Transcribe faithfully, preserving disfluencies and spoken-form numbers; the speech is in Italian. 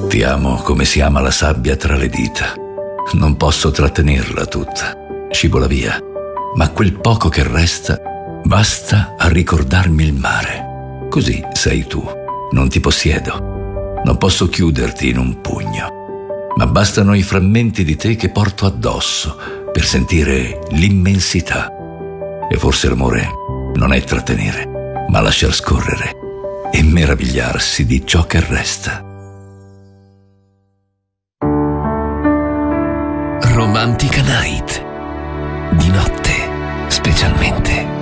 Ti amo come si ama la sabbia tra le dita. Non posso trattenerla tutta, scivola via, ma quel poco che resta basta a ricordarmi il mare. Così sei tu, non ti possiedo, non posso chiuderti in un pugno, ma bastano i frammenti di te che porto addosso per sentire l'immensità. E forse l'amore non è trattenere, ma lasciar scorrere e meravigliarsi di ciò che resta. Romantica Night. Di notte, specialmente.